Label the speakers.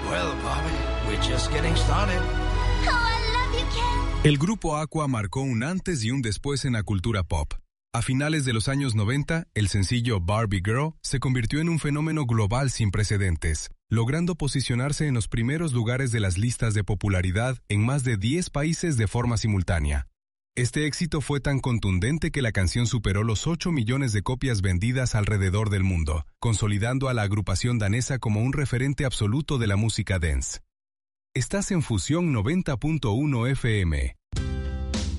Speaker 1: Well, Bobby, we're just getting started.
Speaker 2: Oh, I love you, Ken.
Speaker 3: El grupo Aqua marcó un antes y un después en la cultura pop. A finales de los años 90, el sencillo Barbie Girl se convirtió en un fenómeno global sin precedentes, logrando posicionarse en los primeros lugares de las listas de popularidad en más de 10 países de forma simultánea. Este éxito fue tan contundente que la canción superó los 8 millones de copias vendidas alrededor del mundo, consolidando a la agrupación danesa como un referente absoluto de la música dance. Estás en Fusión 90.1 FM.